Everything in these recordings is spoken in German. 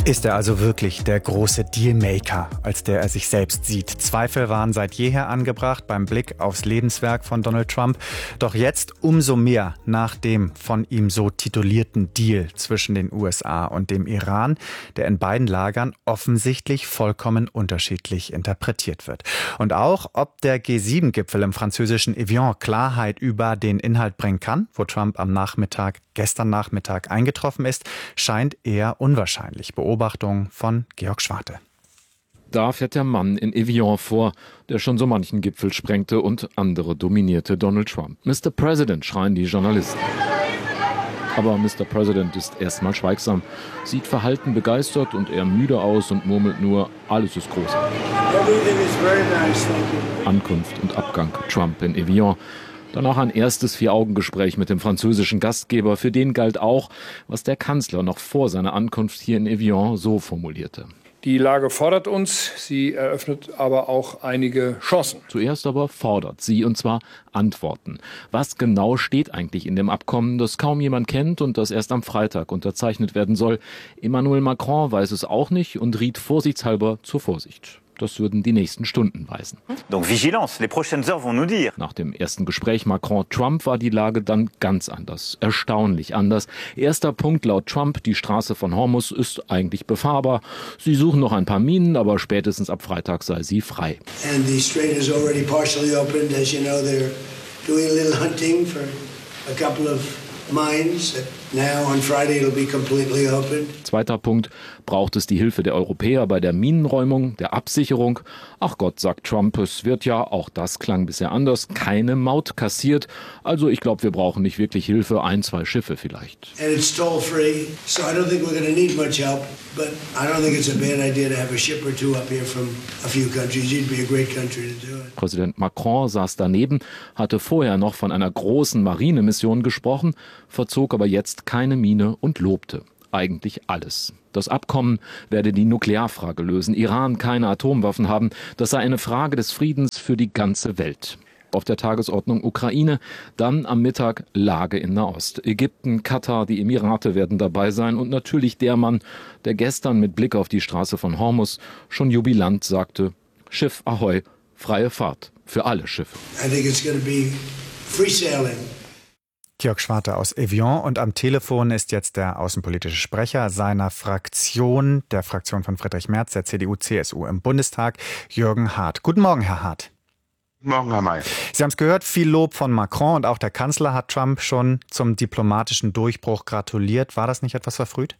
Ist er also wirklich der große Dealmaker, als der er sich selbst sieht? Zweifel waren seit jeher angebracht beim Blick aufs Lebenswerk von Donald Trump. Doch jetzt umso mehr nach dem von ihm so titulierten Deal zwischen den USA und dem Iran, der in beiden Lagern offensichtlich vollkommen unterschiedlich interpretiert wird. Und auch, ob der G7-Gipfel im französischen Evian Klarheit über den Inhalt bringen kann, wo Trump gestern Nachmittag eingetroffen ist, scheint eher unwahrscheinlich. Beobachtung von Georg Schwarte. Da fährt der Mann in Evian vor, der schon so manchen Gipfel sprengte und andere dominierte Donald Trump. Mr. President, schreien die Journalisten. Aber Mr. President ist erstmal schweigsam, sieht verhalten begeistert und eher müde aus und murmelt nur, alles ist groß. Ankunft und Abgang Trump in Evian. Danach ein erstes Vier-Augen-Gespräch mit dem französischen Gastgeber. Für den galt auch, was der Kanzler noch vor seiner Ankunft hier in Evian so formulierte. Die Lage fordert uns, sie eröffnet aber auch einige Chancen. Zuerst aber fordert sie, und zwar Antworten. Was genau steht eigentlich in dem Abkommen, das kaum jemand kennt und das erst am Freitag unterzeichnet werden soll? Emmanuel Macron weiß es auch nicht und riet vorsichtshalber zur Vorsicht. Das würden die nächsten Stunden weisen. Donc vigilance, les prochaines heures vont nous dire. Nach dem ersten Gespräch Macron-Trump war die Lage dann ganz anders. Erstaunlich anders. Erster Punkt laut Trump, die Straße von Hormuz ist eigentlich befahrbar. Sie suchen noch ein paar Minen, aber spätestens ab Freitag sei sie frei. And the strait is already partially opened. As you know, they're doing a little hunting for a couple of mines. Now on Friday it'll be completely open. Zweiter Punkt, braucht es die Hilfe der Europäer bei der Minenräumung, der Absicherung. Ach Gott, sagt Trump, es wird ja, auch das klang bisher anders, keine Maut kassiert. Also ich glaube, wir brauchen nicht wirklich Hilfe, 1, 2 Schiffe vielleicht. And it's toll free, so I don't think we're going to need much help. But I don't think it's a bad idea to have a ship or two up here from a few countries. You'd be a great country to do it. Präsident Macron saß daneben, hatte vorher noch von einer großen Marinemission gesprochen, verzog aber jetzt keine Miene und lobte eigentlich alles. Das Abkommen werde die Nuklearfrage lösen, Iran keine Atomwaffen haben, das sei eine Frage des Friedens für die ganze Welt. Auf der Tagesordnung Ukraine, dann am Mittag Lage in Nahost. Ägypten, Katar, die Emirate werden dabei sein und natürlich der Mann, der gestern mit Blick auf die Straße von Hormuz schon jubilant sagte, Schiff Ahoi, freie Fahrt für alle Schiffe. I think it's going to be free sailing. Georg Schwarte aus Evian, und am Telefon ist jetzt der außenpolitische Sprecher seiner Fraktion, der Fraktion von Friedrich Merz, der CDU-CSU im Bundestag, Jürgen Hart. Guten Morgen, Herr Hart. Guten Morgen, Herr May. Sie haben es gehört, viel Lob von Macron, und auch der Kanzler hat Trump schon zum diplomatischen Durchbruch gratuliert. War das nicht etwas verfrüht?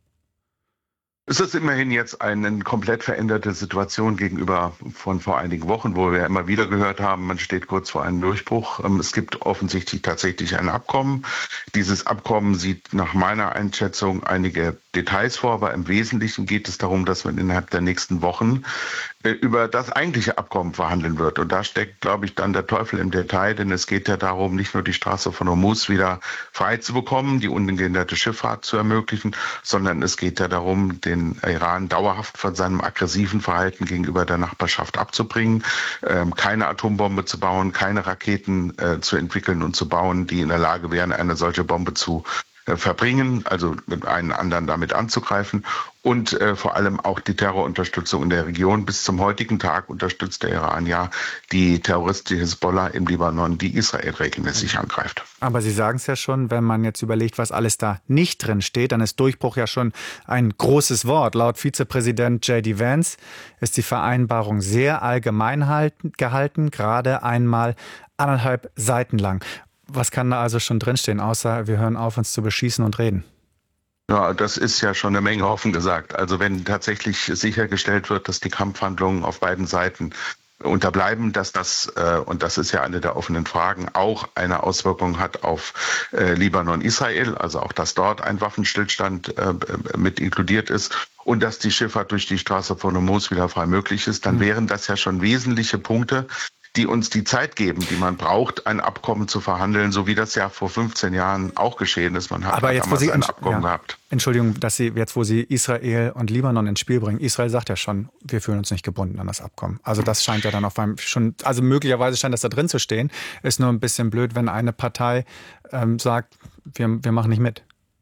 Es ist immerhin jetzt eine komplett veränderte Situation gegenüber von vor einigen Wochen, wo wir immer wieder gehört haben, man steht kurz vor einem Durchbruch. Es gibt offensichtlich tatsächlich ein Abkommen. Dieses Abkommen sieht nach meiner Einschätzung einige Details vor, aber im Wesentlichen geht es darum, dass man innerhalb der nächsten Wochen über das eigentliche Abkommen verhandeln wird. Und da steckt, glaube ich, dann der Teufel im Detail, denn es geht ja darum, nicht nur die Straße von Hormuz wieder frei zu bekommen, die ungehinderte Schifffahrt zu ermöglichen, sondern es geht ja darum, den Iran dauerhaft von seinem aggressiven Verhalten gegenüber der Nachbarschaft abzubringen, keine Atombombe zu bauen, keine Raketen zu entwickeln und zu bauen, die in der Lage wären, eine solche Bombe zu verbringen, also mit einen anderen damit anzugreifen, und vor allem auch die Terrorunterstützung in der Region. Bis zum heutigen Tag unterstützt der Iran ja die terroristische Hisbollah im Libanon, die Israel regelmäßig angreift. Aber Sie sagen es ja schon, wenn man jetzt überlegt, was alles da nicht drin steht, dann ist Durchbruch ja schon ein großes Wort. Laut Vizepräsident J.D. Vance ist die Vereinbarung sehr allgemein gehalten, gerade einmal 1,5 Seiten lang. Was kann da also schon drinstehen, außer wir hören auf, uns zu beschießen und reden? Ja, das ist ja schon eine Menge offen gesagt. Also wenn tatsächlich sichergestellt wird, dass die Kampfhandlungen auf beiden Seiten unterbleiben, dass das, und das ist ja eine der offenen Fragen, auch eine Auswirkung hat auf Libanon, Israel, also auch, dass dort ein Waffenstillstand mit inkludiert ist und dass die Schifffahrt durch die Straße von Hormuz wieder frei möglich ist, dann wären das ja schon wesentliche Punkte, die uns die Zeit geben, die man braucht, ein Abkommen zu verhandeln, so wie das ja vor 15 Jahren auch geschehen ist. Man hat aber jetzt, damals ein Abkommen gehabt. Entschuldigung, dass Sie jetzt, wo Sie Israel und Libanon ins Spiel bringen, Israel sagt ja schon, wir fühlen uns nicht gebunden an das Abkommen. Also das scheint ja dann auf einem schon, also möglicherweise scheint das da drin zu stehen. Ist nur ein bisschen blöd, wenn eine Partei sagt, wir machen nicht mit.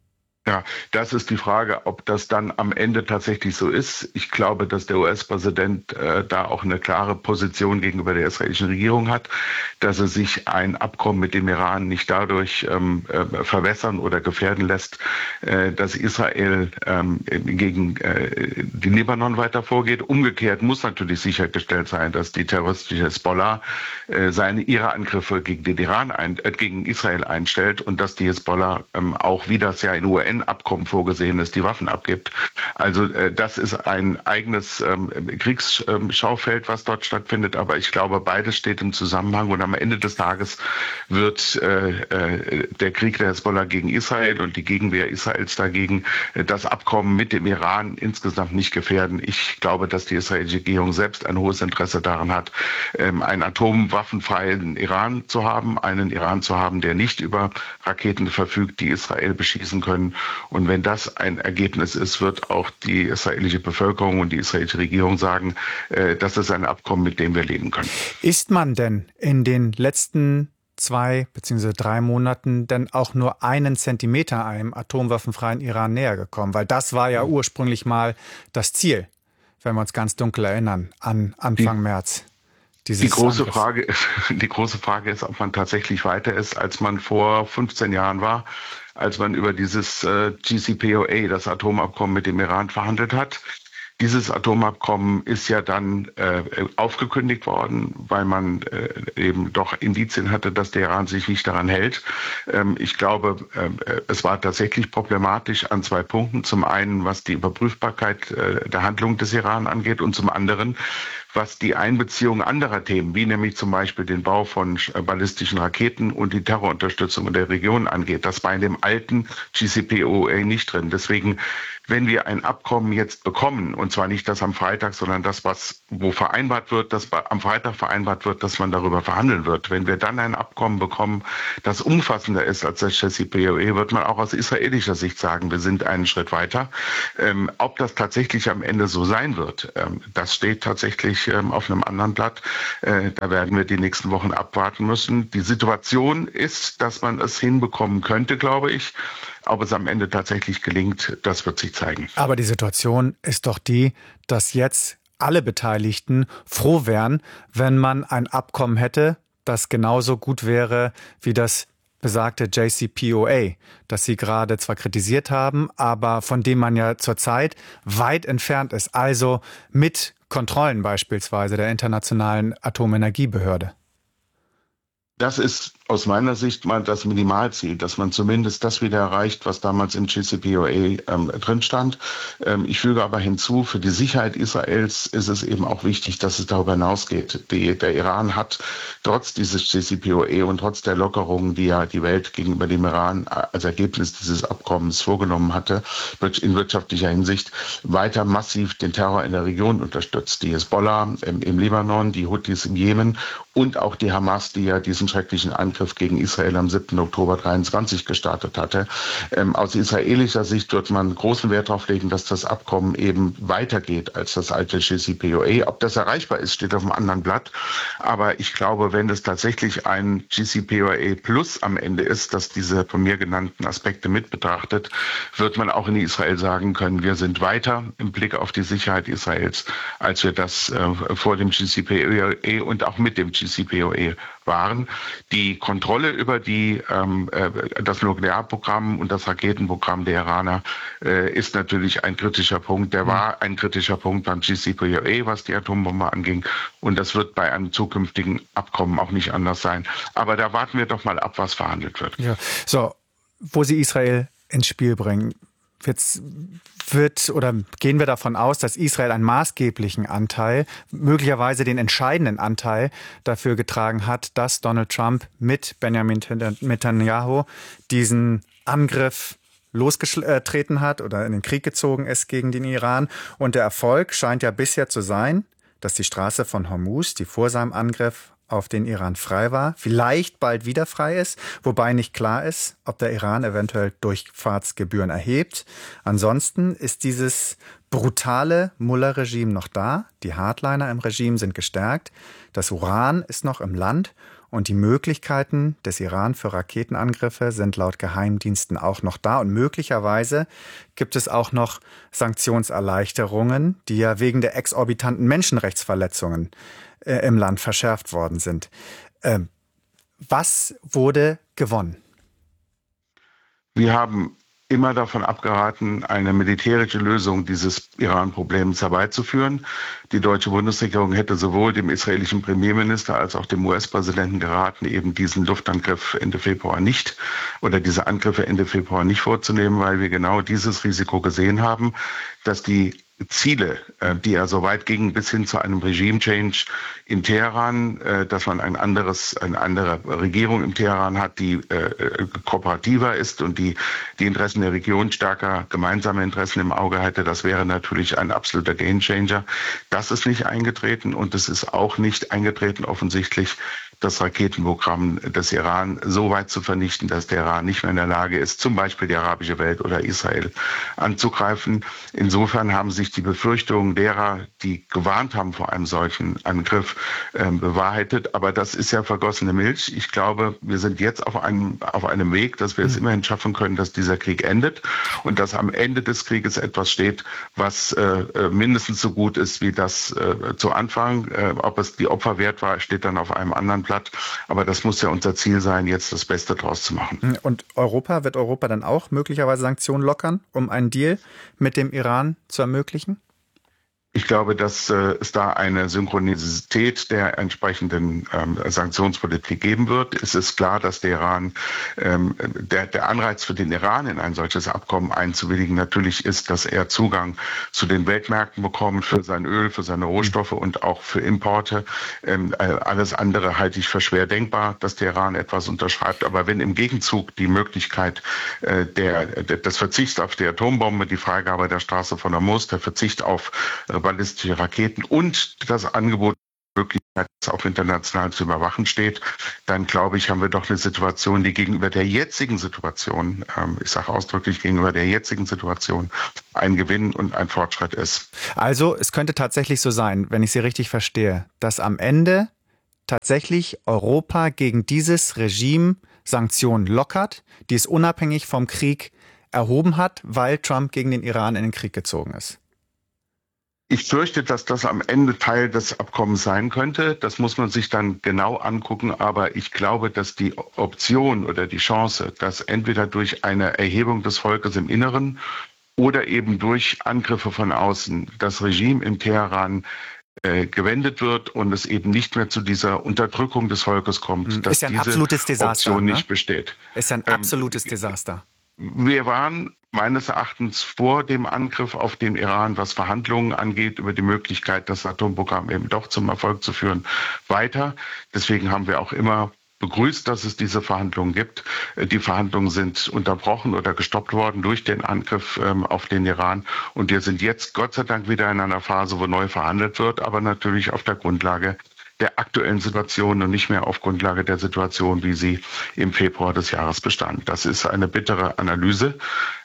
Ja, das ist die Frage, ob das dann am Ende tatsächlich so ist. Ich glaube, dass der US-Präsident da auch eine klare Position gegenüber der israelischen Regierung hat, dass er sich ein Abkommen mit dem Iran nicht dadurch verwässern oder gefährden lässt, dass Israel gegen den Libanon weiter vorgeht. Umgekehrt muss natürlich sichergestellt sein, dass die terroristische Hezbollah ihre Angriffe gegen den Iran, gegen Israel einstellt und dass die Hezbollah auch, wie das ja in UN-Abkommen vorgesehen ist, die Waffen abgibt. Also das ist ein eigenes Kriegsschaufeld, was dort stattfindet. Aber ich glaube, beides steht im Zusammenhang und am Ende des Tages wird der Krieg der Hezbollah gegen Israel und die Gegenwehr Israels dagegen das Abkommen mit dem Iran insgesamt nicht gefährden. Ich glaube, dass die israelische Regierung selbst ein hohes Interesse daran hat, einen atomwaffenfreien Iran zu haben, einen Iran zu haben, der nicht über Raketen verfügt, die Israel beschießen können. Und wenn das ein Ergebnis ist, wird auch die israelische Bevölkerung und die israelische Regierung sagen, das ist ein Abkommen, mit dem wir leben können. Ist man denn in den letzten 2 bzw. 3 Monaten denn auch nur einen Zentimeter einem atomwaffenfreien Iran näher gekommen? Weil das war ja ursprünglich mal das Ziel, wenn wir uns ganz dunkel erinnern, an Anfang März. Die große Frage ist, ob man tatsächlich weiter ist, als man vor 15 Jahren war, als man über dieses JCPOA, das Atomabkommen mit dem Iran, verhandelt hat. Dieses Atomabkommen ist ja dann aufgekündigt worden, weil man eben doch Indizien hatte, dass der Iran sich nicht daran hält. Ich glaube, es war tatsächlich problematisch an 2 Punkten. Zum einen, was die Überprüfbarkeit der Handlung des Iran angeht und zum anderen, was die Einbeziehung anderer Themen, wie nämlich zum Beispiel den Bau von ballistischen Raketen und die Terrorunterstützung in der Region angeht. Das war in dem alten JCPOA nicht drin. Deswegen, wenn wir ein Abkommen jetzt bekommen, und zwar nicht das am Freitag, sondern das, wo vereinbart wird, dass am Freitag vereinbart wird, dass man darüber verhandeln wird. Wenn wir dann ein Abkommen bekommen, das umfassender ist als das JCPOA, wird man auch aus israelischer Sicht sagen, wir sind einen Schritt weiter. Ob das tatsächlich am Ende so sein wird, das steht tatsächlich auf einem anderen Blatt. Da werden wir die nächsten Wochen abwarten müssen. Die Situation ist, dass man es hinbekommen könnte, glaube ich. Ob es am Ende tatsächlich gelingt, das wird sich zeigen. Aber die Situation ist doch die, dass jetzt alle Beteiligten froh wären, wenn man ein Abkommen hätte, das genauso gut wäre wie das besagte JCPOA, das Sie gerade zwar kritisiert haben, aber von dem man ja zurzeit weit entfernt ist. Also mit Kontrollen beispielsweise der Internationalen Atomenergiebehörde. Das ist aus meiner Sicht mal das Minimalziel, dass man zumindest das wieder erreicht, was damals im JCPOA drin stand. Ich füge aber hinzu, für die Sicherheit Israels ist es eben auch wichtig, dass es darüber hinausgeht. Der Iran hat trotz dieses JCPOA und trotz der Lockerungen, die ja die Welt gegenüber dem Iran als Ergebnis dieses Abkommens vorgenommen hatte, in wirtschaftlicher Hinsicht weiter massiv den Terror in der Region unterstützt. Die Hezbollah im Libanon, die Houthis im Jemen und auch die Hamas, die ja diesen schrecklichen Angriff gegen Israel am 7. Oktober 23 gestartet hatte. Aus israelischer Sicht wird man großen Wert darauf legen, dass das Abkommen eben weitergeht als das alte JCPOA. Ob das erreichbar ist, steht auf einem anderen Blatt. Aber ich glaube, wenn es tatsächlich ein JCPOA Plus am Ende ist, das diese von mir genannten Aspekte mit betrachtet, wird man auch in Israel sagen können, wir sind weiter im Blick auf die Sicherheit Israels, als wir das vor dem JCPOA und auch mit dem JCPOA waren. Die Kontrolle über das Nuklearprogramm und das Raketenprogramm der Iraner ist natürlich ein kritischer Punkt. Der war ein kritischer Punkt beim JCPOA, was die Atombombe anging. Und das wird bei einem zukünftigen Abkommen auch nicht anders sein. Aber da warten wir doch mal ab, was verhandelt wird. Ja. So, wo Sie Israel ins Spiel bringen, gehen wir davon aus, dass Israel einen maßgeblichen Anteil, möglicherweise den entscheidenden Anteil dafür getragen hat, dass Donald Trump mit Benjamin Netanyahu diesen Angriff losgetreten hat oder in den Krieg gezogen ist gegen den Iran. Und der Erfolg scheint ja bisher zu sein, dass die Straße von Hormuz, die vor seinem Angriff auf den Iran frei war, vielleicht bald wieder frei ist, wobei nicht klar ist, ob der Iran eventuell Durchfahrtsgebühren erhebt. Ansonsten ist dieses brutale Mullah-Regime noch da, die Hardliner im Regime sind gestärkt, das Uran ist noch im Land und die Möglichkeiten des Iran für Raketenangriffe sind laut Geheimdiensten auch noch da. Und möglicherweise gibt es auch noch Sanktionserleichterungen, die ja wegen der exorbitanten Menschenrechtsverletzungen im Land verschärft worden sind. Was wurde gewonnen? Wir haben immer davon abgeraten, eine militärische Lösung dieses Iran-Problems herbeizuführen. Die deutsche Bundesregierung hätte sowohl dem israelischen Premierminister als auch dem US-Präsidenten geraten, eben diesen Luftangriff Ende Februar nicht oder diese Angriffe Ende Februar nicht vorzunehmen, weil wir genau dieses Risiko gesehen haben, dass die Ziele, die ja so weit gingen bis hin zu einem Regime-Change in Teheran, dass man eine andere Regierung in Teheran hat, die kooperativer ist und die Interessen der Region stärker gemeinsame Interessen im Auge hätte, das wäre natürlich ein absoluter Gamechanger. Das ist nicht eingetreten und es ist auch nicht eingetreten offensichtlich, das Raketenprogramm des Iran so weit zu vernichten, dass der Iran nicht mehr in der Lage ist, zum Beispiel die arabische Welt oder Israel anzugreifen. Insofern haben sich die Befürchtungen derer, die gewarnt haben vor einem solchen Angriff, bewahrheitet. Aber das ist ja vergossene Milch. Ich glaube, wir sind jetzt auf einem Weg, dass wir es immerhin schaffen können, dass dieser Krieg endet und dass am Ende des Krieges etwas steht, was mindestens so gut ist wie das zu Anfang. Ob es die Opfer wert war, steht dann auf einem anderen Blatt. Aber das muss ja unser Ziel sein, jetzt das Beste draus zu machen. Und wird Europa dann auch möglicherweise Sanktionen lockern, um einen Deal mit dem Iran zu ermöglichen? Ich glaube, dass es da eine Synchronizität der entsprechenden Sanktionspolitik geben wird. Es ist klar, dass der Iran, der Anreiz für den Iran in ein solches Abkommen einzuwilligen natürlich ist, dass er Zugang zu den Weltmärkten bekommt für sein Öl, für seine Rohstoffe und auch für Importe. Alles andere halte ich für schwer denkbar, dass der Iran etwas unterschreibt. Aber wenn im Gegenzug die Möglichkeit des Verzichts auf die Atombombe, die Freigabe der Straße von Hormuz, der Verzicht auf ballistische Raketen und das Angebot, Möglichkeit, das auch international zu überwachen steht, dann glaube ich, haben wir doch eine Situation, die gegenüber der jetzigen Situation, ich sage ausdrücklich gegenüber der jetzigen Situation, ein Gewinn und ein Fortschritt ist. Also es könnte tatsächlich so sein, wenn ich Sie richtig verstehe, dass am Ende tatsächlich Europa gegen dieses Regime Sanktionen lockert, die es unabhängig vom Krieg erhoben hat, weil Trump gegen den Iran in den Krieg gezogen ist. Ich fürchte, dass das am Ende Teil des Abkommens sein könnte. Das muss man sich dann genau angucken. Aber ich glaube, dass die Option oder die Chance, dass entweder durch eine Erhebung des Volkes im Inneren oder eben durch Angriffe von außen das Regime in Teheran gewendet wird und es eben nicht mehr zu dieser Unterdrückung des Volkes kommt, dass diese Option nicht besteht. Ist ja ein absolutes Desaster. Wir waren meines Erachtens vor dem Angriff auf den Iran, was Verhandlungen angeht, über die Möglichkeit, das Atomprogramm eben doch zum Erfolg zu führen, weiter. Deswegen haben wir auch immer begrüßt, dass es diese Verhandlungen gibt. Die Verhandlungen sind unterbrochen oder gestoppt worden durch den Angriff auf den Iran. Und wir sind jetzt Gott sei Dank wieder in einer Phase, wo neu verhandelt wird, aber natürlich auf der Grundlage der aktuellen Situation und nicht mehr auf Grundlage der Situation, wie sie im Februar des Jahres bestand. Das ist eine bittere Analyse.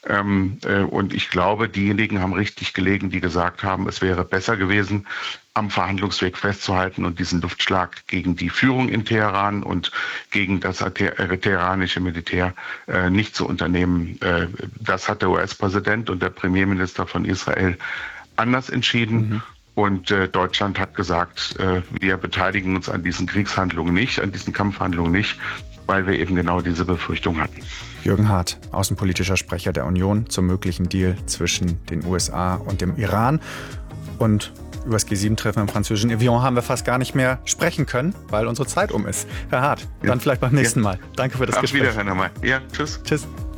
Und ich glaube, diejenigen haben richtig gelegen, die gesagt haben, es wäre besser gewesen, am Verhandlungsweg festzuhalten und diesen Luftschlag gegen die Führung in Teheran und gegen das teheranische Militär nicht zu unternehmen. Das hat der US-Präsident und der Premierminister von Israel anders entschieden. Und Deutschland hat gesagt, wir beteiligen uns an diesen Kriegshandlungen nicht, an diesen Kampfhandlungen nicht, weil wir eben genau diese Befürchtung hatten. Jürgen Hart, außenpolitischer Sprecher der Union zum möglichen Deal zwischen den USA und dem Iran. Und über das G7-Treffen im französischen Evian haben wir fast gar nicht mehr sprechen können, weil unsere Zeit um ist. Herr Hart, dann vielleicht beim nächsten Mal. Danke für das Gespräch. Auf Wiederhören nochmal. Ja, tschüss. Tschüss.